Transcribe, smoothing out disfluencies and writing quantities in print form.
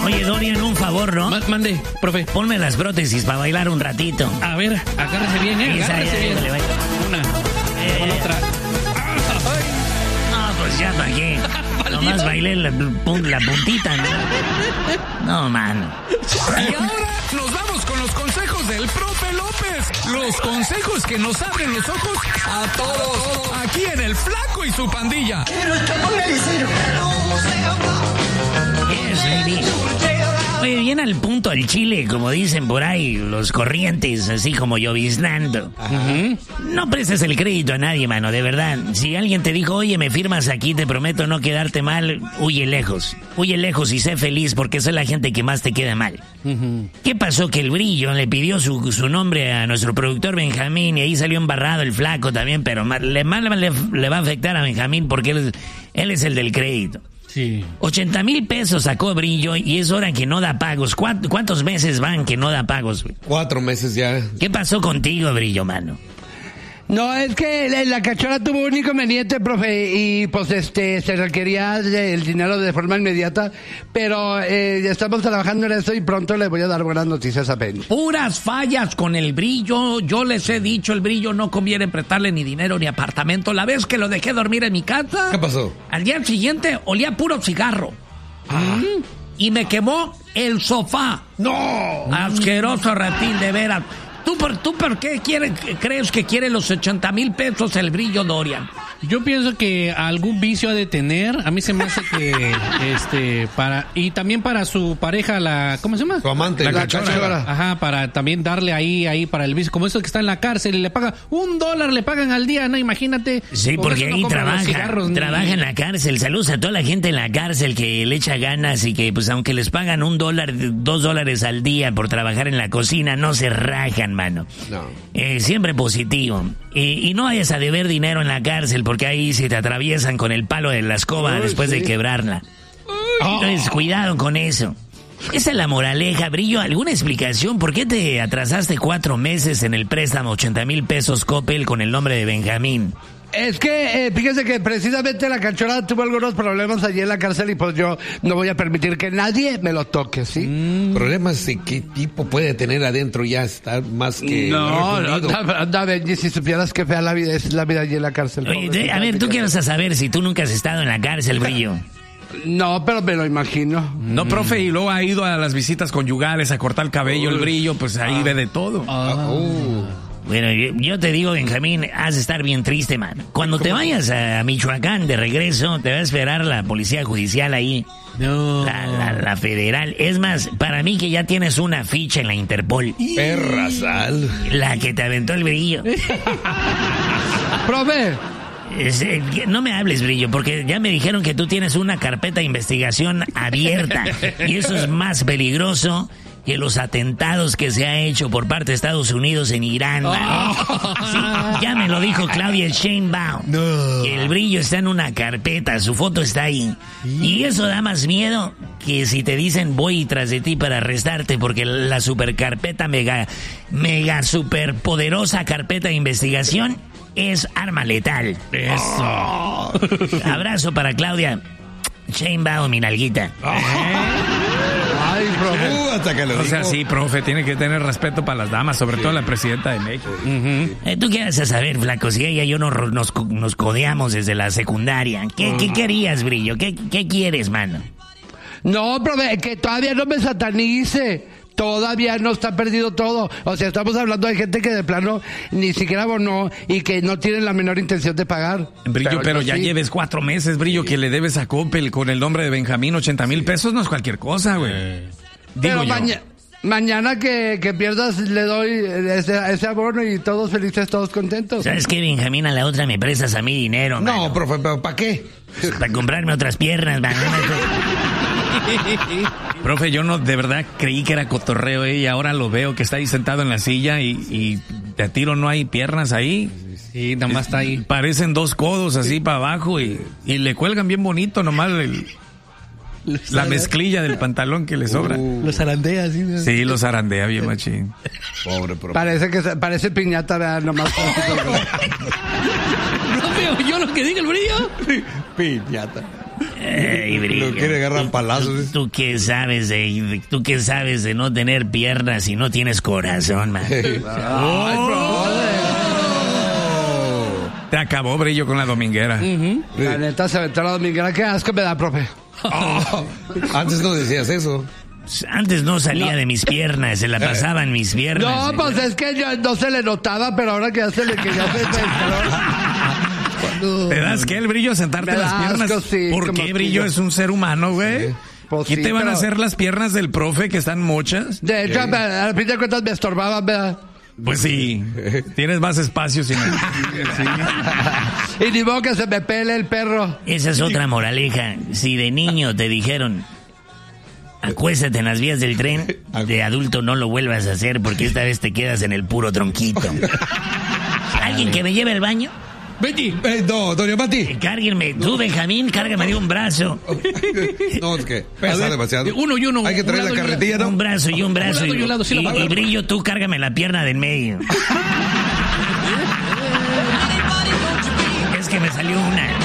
Oye, Dorian, un favor, ¿no? Mande, profe. Ponme las prótesis para bailar un ratito. A ver, agárrese bien, agárrese bien. Una, con otra. No, pues ya pagué. Nomás bailé la puntita, ¿no? No, mano. Y ahora nos vamos con los consejos del profe López. Los consejos que nos abren los ojos a todos. Aquí en El Flaco y su pandilla. Oye, bien al punto al chile, como dicen por ahí, los corrientes, así como lloviznando. No prestes el crédito a nadie, mano, de verdad. Si alguien te dijo, oye, me firmas aquí, te prometo no quedarte mal, huye lejos. Huye lejos y sé feliz, porque esa es la gente que más te queda mal. ¿Qué pasó? Que el Brillo le pidió su nombre a nuestro productor Benjamín, y ahí salió embarrado el Flaco también, pero le va a afectar a Benjamín porque él es el del crédito. Sí. 80,000 pesos sacó Brillo y es hora que no da pagos. ¿Cuántos meses van que no da pagos? 4 meses ya. ¿Qué pasó contigo, Brillo, mano? No, es que la cachorra tuvo un inconveniente, profe, y pues se requería el dinero de forma inmediata, pero estamos trabajando en eso y pronto le voy a dar buenas noticias a Penny. Puras fallas con el Brillo. Yo les he dicho, el Brillo no conviene prestarle ni dinero ni apartamento. La vez que lo dejé dormir en mi casa, ¿qué pasó? Al día siguiente olía puro cigarro. Y me quemó el sofá. ¡No! Asqueroso ratín, de veras. ¿Tú por qué crees que quiere los 80,000 pesos el Brillo, Dorian? Yo pienso que algún vicio ha de tener. A mí se me hace que y también para su pareja, ¿cómo se llama? Su amante, la cachorra. Ajá, para también darle ahí para el vicio, como eso que está en la cárcel y le paga $1 le pagan al día, ¿no? Imagínate. Sí, porque ahí trabaja en la cárcel. Saludos a toda la gente en la cárcel que le echa ganas y que pues aunque les pagan $1, $2 al día por trabajar en la cocina, no se rajan, mano. No. Siempre positivo. Y no vayas a deber dinero en la cárcel porque ahí se te atraviesan con el palo de la escoba después de quebrarla. Entonces, cuidado con eso. Esa es la moraleja, Brillo. ¿Alguna explicación? ¿Por qué te atrasaste 4 meses en el préstamo 80,000 pesos Coppel con el nombre de Benjamín? Es que, fíjese que precisamente la cachorra tuvo algunos problemas allí en la cárcel y pues yo no voy a permitir que nadie me lo toque, ¿sí? ¿Problemas de qué tipo puede tener adentro? Ya está más que... No, Benji, si supieras qué fea la vida es la vida allí en la cárcel. Oye, a ver, tú quieres saber si tú nunca has estado en la cárcel, Brillo. No, pero me lo imagino. No, profe, y luego ha ido a las visitas conyugales a cortar el cabello, el Brillo, pues ahí ve de todo. Bueno, yo te digo, Benjamín, has de estar bien triste, man. Cuando te vayas a Michoacán de regreso, te va a esperar la policía judicial ahí. No. La federal. Es más, para mí que ya tienes una ficha en la Interpol. Perra sal. La que te aventó el Brillo. ¡Profe! No me hables, Brillo, porque ya me dijeron que tú tienes una carpeta de investigación abierta. Y eso es más peligroso que los atentados que se ha hecho por parte de Estados Unidos en Irán. Sí, ya me lo dijo Claudia Sheinbaum. Que el Brillo está en una carpeta, su foto está ahí. Y eso da más miedo que si te dicen voy tras de ti para arrestarte, porque la supercarpeta mega super poderosa carpeta de investigación es arma letal. Eso. Abrazo para Claudia Sheinbaum, mi nalguita. Ay, profe. Hasta que lo O sea, dijo. sí, profe, tiene que tener respeto para las damas, sobre todo la presidenta de México. Tú quieres saber, Flaco, si ella y yo nos codeamos desde la secundaria. ¿Qué querías, Brillo? ¿Qué quieres, mano? No, profe, que todavía no me satanice. Todavía no está perdido todo. O sea, estamos hablando de gente que de plano ni siquiera abonó y que no tienen la menor intención de pagar. Brillo, pero ya sí. lleves 4 meses, Brillo, que le debes a Coppel con el nombre de Benjamín 80,000 pesos, no es cualquier cosa, güey. Pero Digo yo. mañana que pierdas le doy ese abono y todos felices, todos contentos. ¿Sabes qué, Benjamín? A la otra me prestas a mí dinero, No, mano. profe, ¿pero para qué? Para comprarme otras piernas, mano. Profe, yo no de verdad creí que era cotorreo, y ahora lo veo que está ahí sentado en la silla y de a tiro no hay piernas ahí. Sí, nada más está ahí. Parecen 2 codos así para abajo y le cuelgan bien bonito nomás la mezclilla del pantalón que le sobra. Los zarandea, sí. Sí, los zarandea bien machín. Pobre profe. Parece piñata, ¿verdad? Nomás. ¿No veo yo lo que diga el Brillo? Piñata. Brillo. Lo quiere agarrar palazos. ¿Tú qué sabes de no tener piernas y no tienes corazón, man? Te acabó, Brillo, con la dominguera. La neta se aventó la dominguera. Qué asco me da, profe. Antes no decías eso. Antes no salía de mis piernas, se la pasaba en mis piernas. No, pues es que yo no se le notaba, pero ahora que ya se le ¿Te das qué, el Brillo, sentarte Me las da piernas? asco, sí, ¿Por como qué, Brillo? que yo- Es un ser humano, güey. Sí. Pues ¿Qué sí, te van a pero- hacer las piernas del profe que están mochas? De hecho, al fin de cuentas me estorbaban, ¿verdad? Pues sí, tienes más espacio. Sin... Y ni modo que se me pele el perro. Esa es otra moraleja. Si de niño te dijeron, acuéstate en las vías del tren, de adulto no lo vuelvas a hacer porque esta vez te quedas en el puro tronquito. ¿Alguien que me lleve al baño? Betty. No, doña Pati. Cárguenme. Tú, Benjamín, cárgame de un brazo. No, es que pesa demasiado. Uno y uno. Hay que traer un la lado y un carretilla, ¿no? Un brazo y un brazo. Un lado y un lado, sí, la pago. y Brillo, tú cárgame la pierna del medio. Es que me salió una.